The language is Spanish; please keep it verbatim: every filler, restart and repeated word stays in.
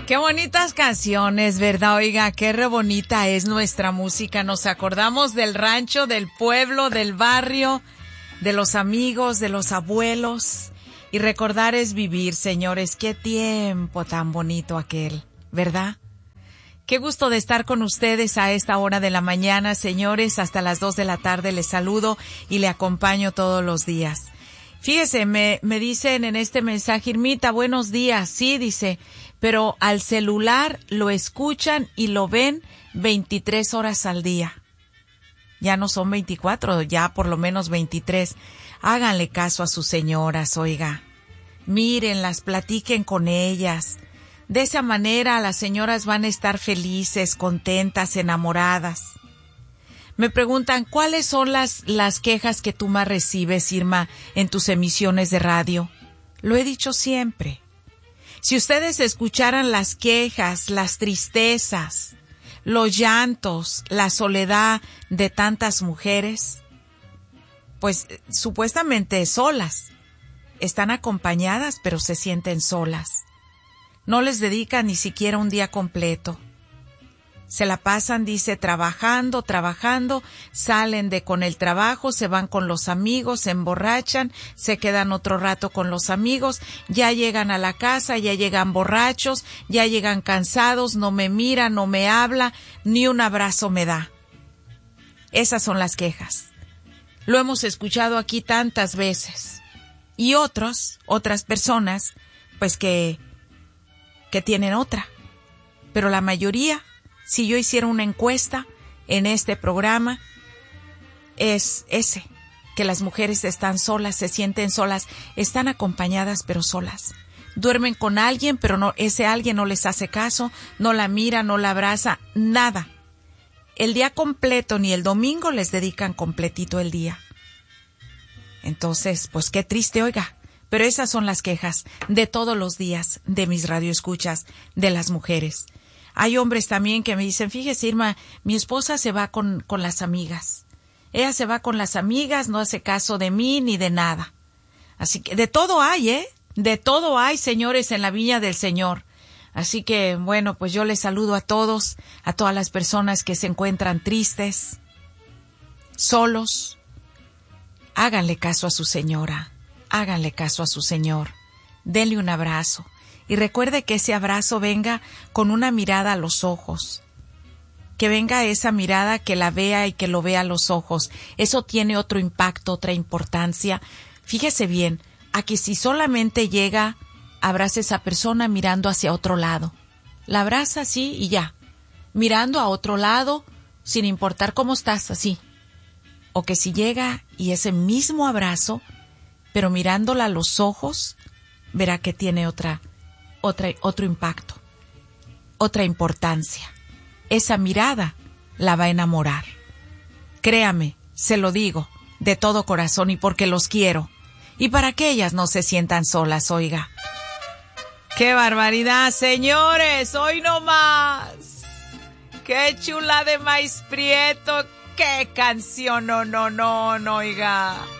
Qué bonitas canciones, ¿verdad? Oiga, qué re bonita es nuestra música. Nos acordamos del rancho, del pueblo, del barrio, de los amigos, de los abuelos. Y recordar es vivir, señores. Qué tiempo tan bonito aquel, ¿verdad? Qué gusto de estar con ustedes a esta hora de la mañana, señores. Hasta las dos de la tarde les saludo y le acompaño todos los días. Fíjese, me, me dicen en este mensaje, Irmita, buenos días. Sí, dice, pero al celular lo escuchan y lo ven veintitrés horas al día. Ya no son veinticuatro, ya por lo menos veintitrés. Háganle caso a sus señoras, oiga. Mírenlas, platiquen con ellas. De esa manera las señoras van a estar felices, contentas, enamoradas. Me preguntan, ¿cuáles son las, las quejas que tú más recibes, Irma, en tus emisiones de radio? Lo he dicho siempre. Si ustedes escucharan las quejas, las tristezas, los llantos, la soledad de tantas mujeres, pues supuestamente solas, están acompañadas pero se sienten solas. No les dedican ni siquiera un día completo. Se la pasan, dice, trabajando, trabajando, salen de con el trabajo, se van con los amigos, se emborrachan, se quedan otro rato con los amigos, ya llegan a la casa, ya llegan borrachos, ya llegan cansados, no me mira, no me habla, ni un abrazo me da. Esas son las quejas. Lo hemos escuchado aquí tantas veces. Y otros, otras personas, pues que, que tienen otra. Pero la mayoría, si yo hiciera una encuesta en este programa, es ese, que las mujeres están solas, se sienten solas, están acompañadas pero solas. Duermen con alguien, pero no, ese alguien no les hace caso, no la mira, no la abraza, nada. El día completo, ni el domingo les dedican completito el día. Entonces, pues qué triste, oiga. Pero esas son las quejas de todos los días de mis radioescuchas, de las mujeres. Hay hombres también que me dicen, fíjese, Irma, mi esposa se va con, con las amigas. Ella se va con las amigas, no hace caso de mí ni de nada. Así que de todo hay, ¿eh? De todo hay, señores, en la viña del Señor. Así que, bueno, pues yo les saludo a todos, a todas las personas que se encuentran tristes, solos. Háganle caso a su señora, háganle caso a su señor. Denle un abrazo. Y recuerde que ese abrazo venga con una mirada a los ojos. Que venga esa mirada que la vea y que lo vea a los ojos. Eso tiene otro impacto, otra importancia. Fíjese bien, a que si solamente llega, abraza a esa persona mirando hacia otro lado. La abraza así y ya. Mirando a otro lado, sin importar cómo estás, así. O que si llega y ese mismo abrazo, pero mirándola a los ojos, verá que tiene otra Otra, otro impacto, otra importancia. Esa mirada la va a enamorar. Créame, se lo digo, de todo corazón y porque los quiero. Y para que ellas no se sientan solas, oiga. ¡Qué barbaridad, señores! ¡Hoy no más! ¡Qué chula de maíz prieto! ¡Qué canción! ¡No, no, no, no, oiga!